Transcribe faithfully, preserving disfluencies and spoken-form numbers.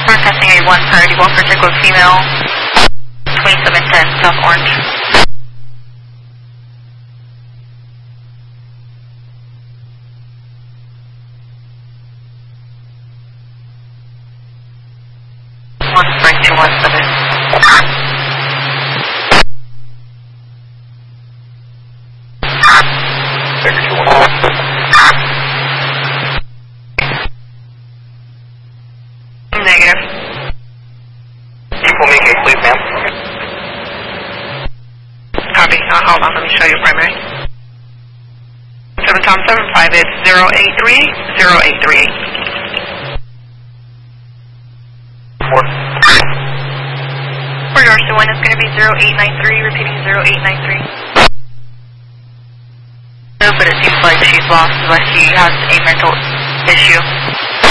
We're testing a one priority one for Tickle female, twenty-seven ten South Orange. One break two one seven. Negative. Equal me case, please, ma'am. Copy. Uh, hold on, let me show you primary. seven Tom seven five, it's zero eight three eight, zero eight three eight. Four. For yours to one, it's going to be zero eight nine three, repeating zero eight nine three. No, but it seems like she's lost, but she has a mental issue.